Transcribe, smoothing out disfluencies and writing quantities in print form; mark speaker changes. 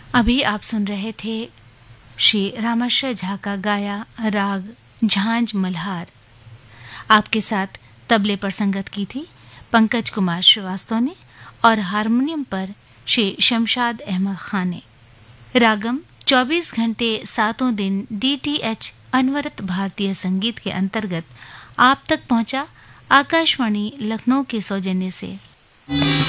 Speaker 1: अभी आप सुन रहे थे श्री रामाश्रय झा का गाया राग झांझ मल्हार। आपके साथ तबले पर संगत की थी पंकज कुमार श्रीवास्तव ने और हारमोनियम पर श्री शमशाद अहमद खान ने। रागम 24 घंटे 7 दिन DTH अनवरत भारतीय संगीत के अंतर्गत आप तक पहुंचा आकाशवाणी लखनऊ के सौजन्य से।